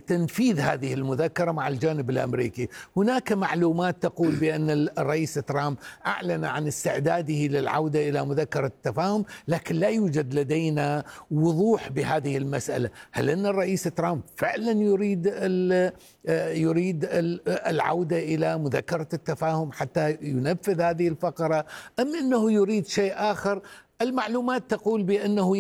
تنفيذ هذه المذكرة مع الجانب الأمريكي. هناك معلومات تقول بأن الرئيس ترامب أعلن عن استعداده للعودة إلى مذكرة التفاهم، لكن لا يوجد لدينا وضوح بهذه المسألة. هل أن الرئيس ترامب فعلا يريد العودة إلى مذكرة التفاهم حتى ينفذ هذه الفقرة، أم أنه يريد شيء آخر؟ المعلومات تقول بأنه